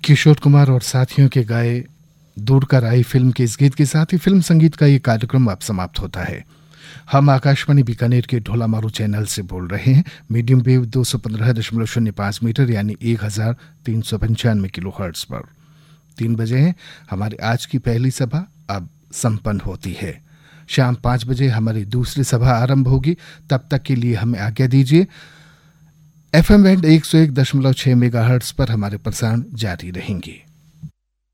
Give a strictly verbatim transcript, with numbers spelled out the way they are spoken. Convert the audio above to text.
किशोर कुमार और साथियों के गाए दूर कर आई फिल्म के इस गीत के साथ ही फिल्म संगीत का ये कार्यक्रम अब समाप्त होता है। हम आकाशवाणी बीकानेर के ढोला मारू चैनल से बोल रहे हैं। मीडियम वेव दो सौ पंद्रह दशमलव शून्य पाँच मीटर यानी एक हजार तीन सौ पंचानवे किलो हर्ट्ज पर तीन बजे हैं। हमारी आज की पहली सभा अब संपन्न होती है। शाम पाँच बजे हमारी दूसरी सभा आरंभ होगी। तब तक के लिए हमें आज्ञा दीजिए। एफ एम बैंड एक सौ एक दशमलव छह मेगा हर्ट्ज पर हमारे प्रसारण जारी रहेंगे।